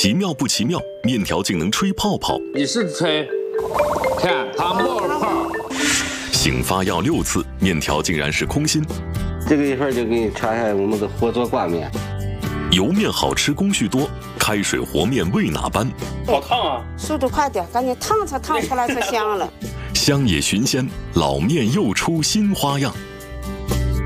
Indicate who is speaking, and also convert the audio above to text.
Speaker 1: 奇妙不奇妙？面条竟能吹泡泡。
Speaker 2: 你是吹，看它冒了泡。
Speaker 1: 醒发药6次，面条竟然是空心。
Speaker 3: 这个一会儿就给你尝一下我们的活做挂面。
Speaker 1: 油面好吃，工序多，开水和面味哪般？
Speaker 2: 好烫啊！
Speaker 4: 速度快点，赶紧烫出来才香了。
Speaker 1: 乡野寻鲜，老面又出新花样。